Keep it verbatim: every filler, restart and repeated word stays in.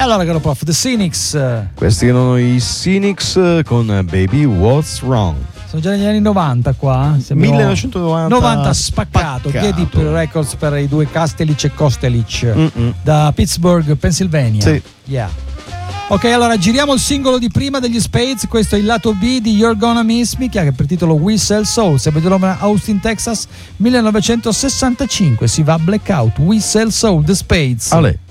allora, caro prof, The Cynics. Questi erano i Cynics con Baby What's Wrong. Sono già negli anni novanta qua. Siamo millenovecentonovanta novanta spaccato, spaccato. Get It Records per i due Kastelic e Kostelic Mm-mm. da Pittsburgh, Pennsylvania. Sì. Yeah. Ok, allora giriamo il singolo di prima degli Spades. Questo è il lato B di You're Gonna Miss Me, che ha per titolo We Sell Soul. Sempre di Roma, Austin, Texas, millenovecentosessantacinque. Si va Blackout. We Sell Soul, The Spades. Ale.